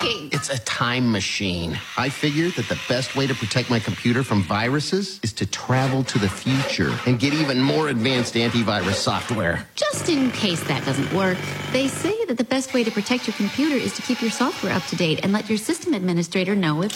talking? It's a time machine. I figured that the best way to protect my computer from viruses is to travel to the future and get even more advanced antivirus software. Just in case that doesn't work, they say that the best way to protect your computer is to keep your software up to date and let your system administrator know if